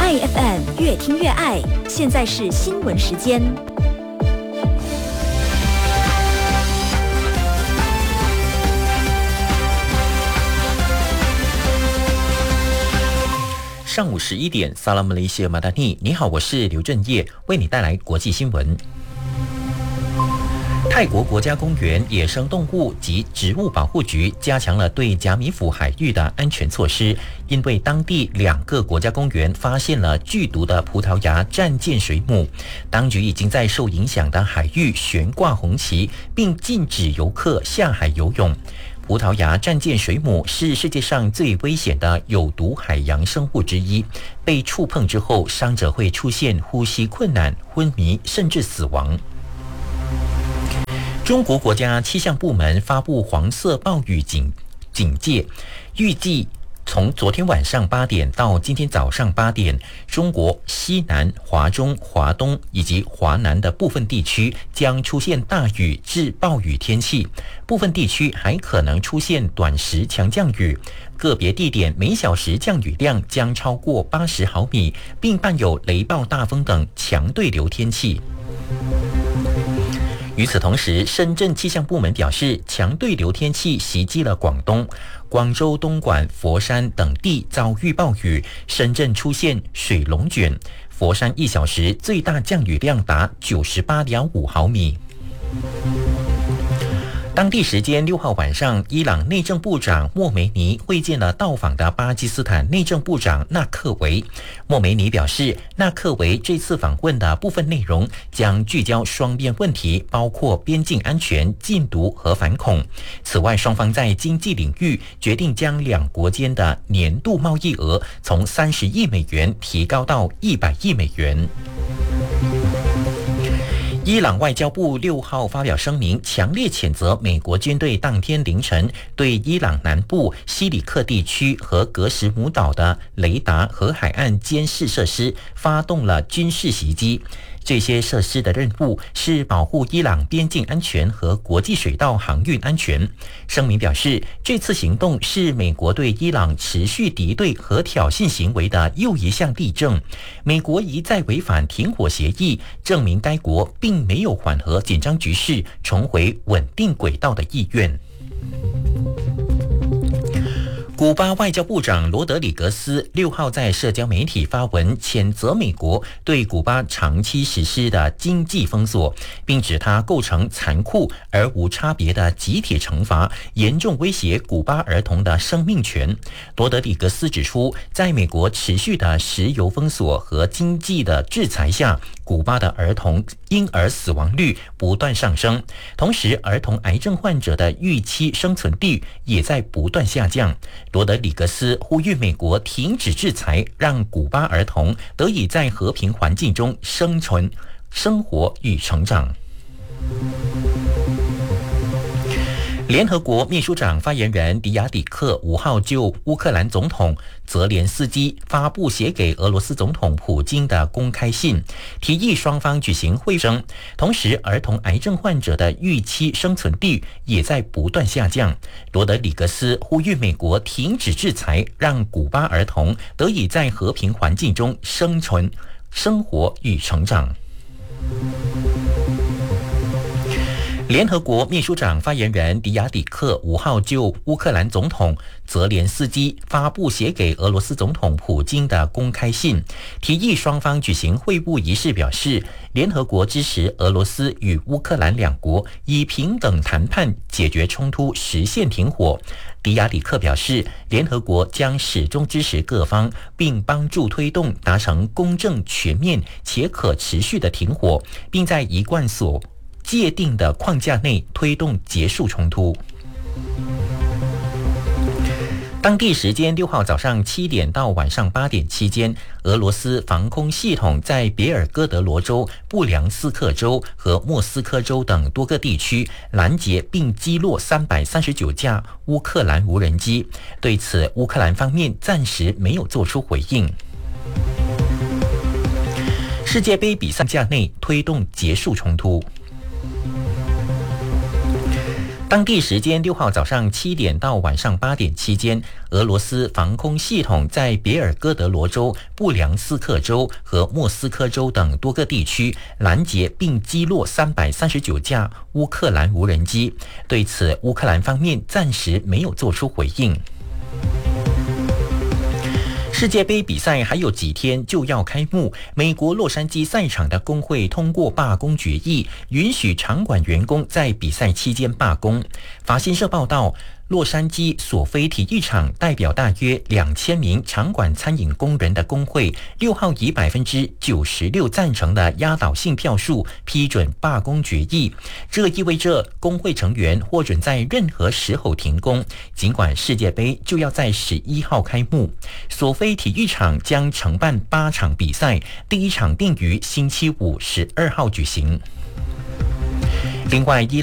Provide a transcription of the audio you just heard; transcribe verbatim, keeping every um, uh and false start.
爱 F M 越听越爱，现在是新闻时间。 上午十一点，萨拉姆雷西马达尼，你好，我是刘振业，为你带来国际新闻。泰国国家公园野生动物及植物保护局加强了对甲米府海域的安全措施，因为当地两个国家公园发现了剧毒的葡萄牙战舰水母，当局已经在受影响的海域悬挂红旗，并禁止游客下海游泳。葡萄牙战舰水母是世界上最危险的有毒海洋生物之一，被触碰之后，伤者会出现呼吸困难、昏迷，甚至死亡。中国国家气象部门发布黄色暴雨警警戒，预计从昨天晚上八点到今天早上八点，中国西南、华中、华东以及华南的部分地区将出现大雨至暴雨天气，部分地区还可能出现短时强降雨，个别地点每小时降雨量将超过八十毫米，并伴有雷暴大风等强对流天气。与此同时，深圳气象部门表示，强对流天气袭击了广东，广州、东莞、佛山等地遭遇暴雨，深圳出现水龙卷，佛山一小时最大降雨量达九十八点五毫米。当地时间六号晚上，伊朗内政部长莫梅尼会见了到访的巴基斯坦内政部长纳克维。莫梅尼表示，纳克维这次访问的部分内容将聚焦双边问题，包括边境安全、禁毒和反恐。此外，双方在经济领域决定将两国间的年度贸易额从三十亿美元提高到一百亿美元。伊朗外交部六号发表声明，强烈谴责美国军队当天凌晨对伊朗南部西里克地区和格什姆岛的雷达和海岸监视设施发动了军事袭击。这些设施的任务是保护伊朗边境安全和国际水道航运安全。声明表示，这次行动是美国对伊朗持续敌对和挑衅行为的又一项例证。美国一再违反停火协议，证明该国并没有缓和紧张局势、重回稳定轨道的意愿。古巴外交部长罗德里格斯六号在社交媒体发文谴责美国对古巴长期实施的经济封锁，并指它构成残酷而无差别的集体惩罚，严重威胁古巴儿童的生命权。罗德里格斯指出，在美国持续的石油封锁和经济的制裁下，古巴的儿童婴儿死亡率不断上升，同时儿童癌症患者的预期生存率也在不断下降。罗德里格斯呼吁美国停止制裁，让古巴儿童得以在和平环境中生存、生活与成长。联合国秘书长发言人迪亚底克五号就乌克兰总统泽连斯基发布写给俄罗斯总统普京的公开信，提议双方举行会晤。同时，儿童癌症患者的预期生存率也在不断下降。罗德里格斯呼吁美国停止制裁，让古巴儿童得以在和平环境中生存、生活与成长。联合国秘书长发言人迪亚底克五号就乌克兰总统泽连斯基发布写给俄罗斯总统普京的公开信，提议双方举行会晤仪式，表示联合国支持俄罗斯与乌克兰两国以平等谈判解决冲突，实现停火。迪亚底克表示，联合国将始终支持各方，并帮助推动达成公正、全面且可持续的停火，并在一贯所界定的框架内推动结束冲突。当地时间六号早上七点到晚上八点期间，俄罗斯防空系统在别尔哥德罗州、布良斯克州和莫斯科州等多个地区拦截并击落三百三十九架乌克兰无人机。对此，乌克兰方面暂时没有做出回应。世界杯比赛架内推动结束冲突。 当地时间六号早上七点到晚上八点期间，俄罗斯防空系统在别尔哥德罗州、布良斯克州和莫斯科州等多个地区拦截并击落三百三十九架乌克兰无人机。对此，乌克兰方面暂时没有做出回应。世界杯比赛还有几天就要开幕，美国洛杉矶赛场的工会通过罢工决议，允许场馆员工在比赛期间罢工。法新社报道，洛杉矶索菲体育场代表大约两千名场馆餐饮工人的工会，六号以百分之九十六赞成的压倒性票数批准罢工决议。这意味着工会成员获准在任何时候停工，尽管世界杯就要在十一号开幕。索菲体育场将承办八场比赛，第一场定于星期五十二号举行。另外，